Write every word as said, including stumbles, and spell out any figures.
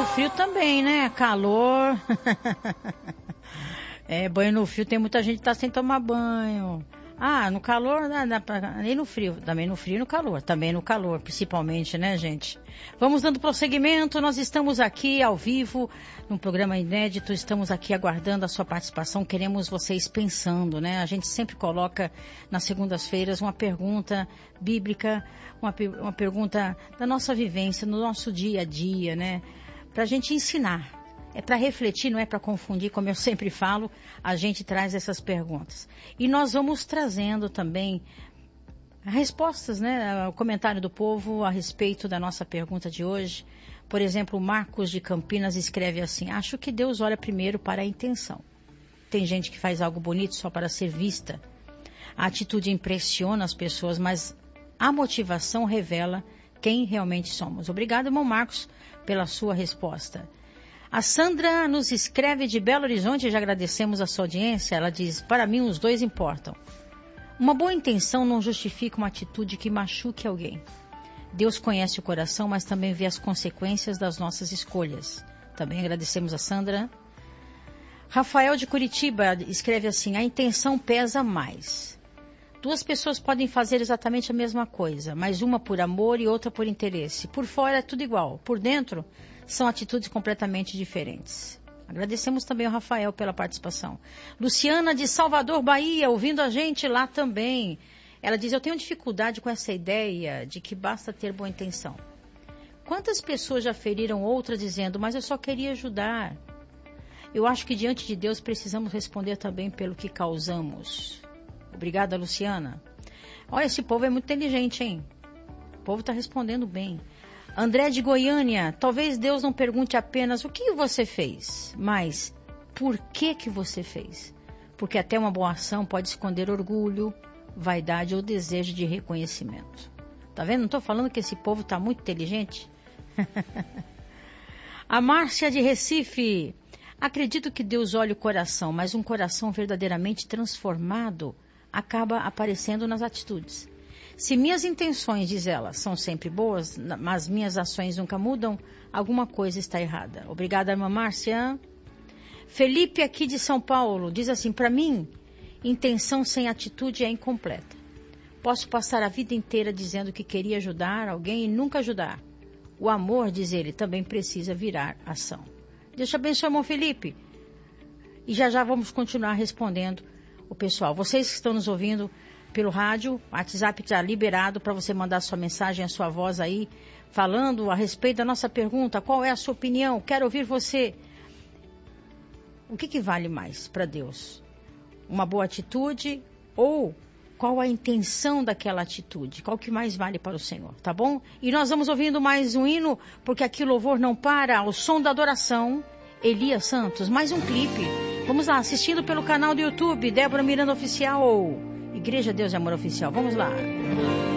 frio também, né? Calor. É, banho no frio, tem muita gente que tá sem tomar banho. Ah, no calor, dá, dá pra, nem no frio, também no frio e no calor, também no calor, principalmente, né, gente? Vamos dando prosseguimento, nós estamos aqui ao vivo, num programa inédito, estamos aqui aguardando a sua participação, queremos vocês pensando, né? A gente sempre coloca nas segundas-feiras uma pergunta bíblica, uma, uma pergunta da nossa vivência, no nosso dia a dia, né? Pra gente ensinar. É para refletir, não é para confundir, como eu sempre falo, a gente traz essas perguntas. E nós vamos trazendo também respostas, né? O comentário do povo a respeito da nossa pergunta de hoje. Por exemplo, o Marcos de Campinas escreve assim: acho que Deus olha primeiro para a intenção. Tem gente que faz algo bonito só para ser vista. A atitude impressiona as pessoas, mas a motivação revela quem realmente somos. Obrigado, irmão Marcos, pela sua resposta. A Sandra nos escreve de Belo Horizonte, já agradecemos a sua audiência. Ela diz: para mim os dois importam. Uma boa intenção não justifica uma atitude que machuque alguém. Deus conhece o coração, mas também vê as consequências das nossas escolhas. Também agradecemos a Sandra. Rafael de Curitiba escreve assim: a intenção pesa mais. Duas pessoas podem fazer exatamente a mesma coisa, mas uma por amor e outra por interesse. Por fora é tudo igual, por dentro são atitudes completamente diferentes. Agradecemos também ao Rafael pela participação. Luciana de Salvador, Bahia, ouvindo a gente lá também. Ela diz: eu tenho dificuldade com essa ideia de que basta ter boa intenção. Quantas pessoas já feriram outra dizendo: mas eu só queria ajudar. Eu acho que diante de Deus precisamos responder também pelo que causamos. Obrigada, Luciana. Olha, esse povo é muito inteligente, hein? O povo está respondendo bem. André de Goiânia: talvez Deus não pergunte apenas o que você fez, mas por que que você fez? Porque até uma boa ação pode esconder orgulho, vaidade ou desejo de reconhecimento. Tá vendo? Não estou falando que esse povo está muito inteligente? A Márcia de Recife: acredito que Deus olha o coração, mas um coração verdadeiramente transformado acaba aparecendo nas atitudes. Se minhas intenções, diz ela, são sempre boas, mas minhas ações nunca mudam, alguma coisa está errada. Obrigada, irmã Márcia. Felipe, aqui de São Paulo, diz assim: para mim, intenção sem atitude é incompleta. Posso passar a vida inteira dizendo que queria ajudar alguém e nunca ajudar. O amor, diz ele, também precisa virar ação. Deus te abençoe, irmão Felipe. E já já vamos continuar respondendo o pessoal. Vocês que estão nos ouvindo pelo rádio, o WhatsApp está liberado para você mandar sua mensagem, a sua voz aí, falando a respeito da nossa pergunta. Qual é a sua opinião? Quero ouvir você. O que, que vale mais para Deus? Uma boa atitude ou qual a intenção daquela atitude? Qual que mais vale para o Senhor, tá bom? E nós vamos ouvindo mais um hino, porque aqui o louvor não para, ao som da adoração. Elias Santos, mais um clipe. Vamos lá, assistindo pelo canal do YouTube, Débora Miranda Oficial, Igreja Deus e Amor Oficial. Vamos lá.